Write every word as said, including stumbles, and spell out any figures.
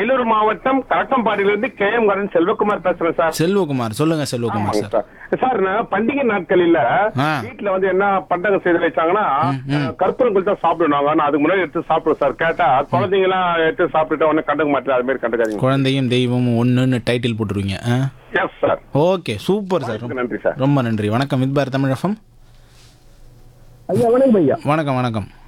வேலூர் மாவட்டம் கலக்கம்பாடியிலிருந்து K M garden Selvakumar பேசுறேன் sir. Selvakumar சொல்லுங்க செல்வகுமார் ஆமாங்க சார். சார். சார் நான் பண்டிகை நாட்களில் ஆ. வீட்டுல வந்து என்ன பண்டகம் செய்து வச்சாங்கன்னா கற்பூரம் குளிச்சா சாப்பிடுவாங்க. ஆனா அதுக்கு முன்னாடி எடுத்து சாப்பிடுவோம் சார். கேட்டா குழந்தைங்க எல்லாம் எடுத்து சாப்பிட்டுட்டு ஒன்னும் கண்டுக்க மாட்டேன். அது மாதிரி கண்டுக்காதீங்க. குழந்தையும் தெய்வமும் ஒன்றுன்னு title போட்டுருவீங்க. Yes sir. Okay super sir. நன்றி சார். ரொம்ப நன்றி. வணக்கம் வித் பார் தமிழ் எஃப்எம். ஐயா வணக்கம் ஐயா. வணக்கம் வணக்கம்.